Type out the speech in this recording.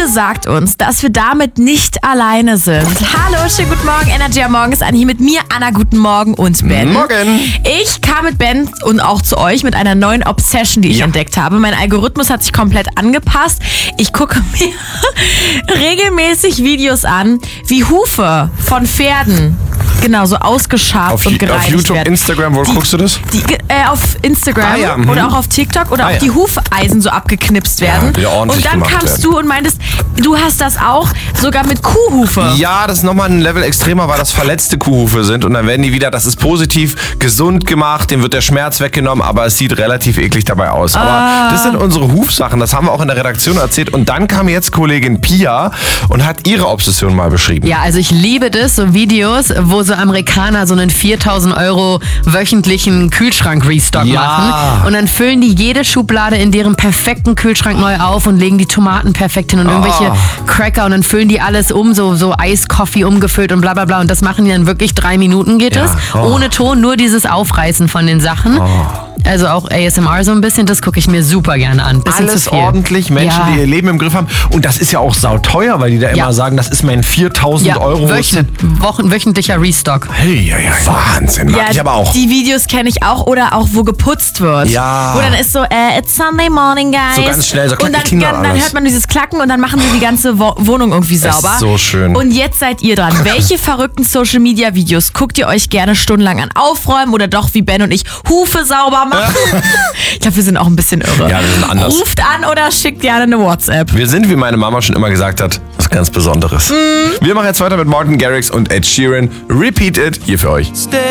bitte sagt uns, dass wir damit nicht alleine sind. Hallo, schönen guten Morgen. Energy am Morgen ist an hier mit mir, Anna, guten Morgen und Ben. Morgen. Ich kam mit Ben und auch zu euch mit einer neuen Obsession, die ich entdeckt habe. Mein Algorithmus hat sich komplett angepasst. Ich gucke mir regelmäßig Videos an, wie Hufe von Pferden genau so ausgeschabt und gereinigt auf YouTube, werden. Instagram, wo guckst du das? Auf Instagram oder auch auf TikTok oder auch die Hufeisen so abgeknipst werden. wieder ordentlich und dann gemacht kamst werden. du und meintest, du hast das auch sogar mit Kuhhufe. Ja, das ist nochmal ein Level extremer, weil das verletzte Kuhhufe sind und dann werden die wieder, das ist positiv, gesund gemacht, dem wird der Schmerz weggenommen, aber es sieht relativ eklig dabei aus. Aber das sind unsere Hufsachen, das haben wir auch in der Redaktion erzählt und dann kam jetzt Kollegin Pia und hat ihre Obsession mal beschrieben. Ja, also ich liebe das, so Videos, wo so Amerikaner so einen 4.000 € wöchentlichen Kühlschrank-Restock machen. Und dann füllen die jede Schublade in deren perfekten Kühlschrank neu auf und legen die Tomaten perfekt hin und irgendwelche Cracker und dann füllen die alles um, so Eiskoffee umgefüllt und bla bla bla. Und das machen die dann wirklich 3 Minuten geht es. Ohne Ton, nur dieses Aufreißen von den Sachen. Also auch ASMR so ein bisschen, das gucke ich mir super gerne an. Bisschen Alles zu viel. ordentlich, Menschen, die ihr Leben im Griff haben. Und das ist ja auch sauteuer, weil die da immer sagen, das ist mein 4.000 Euro. Wöchentlicher Restock. Hey, Wahnsinn, mag ich aber auch. Die Videos kenne ich auch oder auch wo geputzt wird. Ja. Wo dann ist so, it's Sunday morning, guys. So ganz schnell, so und dann alles. hört man dieses Klacken und dann machen sie die ganze Wohnung irgendwie sauber. Ist so schön. Und jetzt seid ihr dran. Welche verrückten Social Media Videos guckt ihr euch gerne stundenlang an? Aufräumen oder doch wie Ben und ich Hufe sauber machen? Ich glaube, wir sind auch ein bisschen irre. Ja, wir sind anders. Ruft an oder schickt gerne eine WhatsApp. Wir sind, wie meine Mama schon immer gesagt hat, was ganz Besonderes. Wir machen jetzt weiter mit Martin Garrix und Ed Sheeran. Repeat It hier für euch.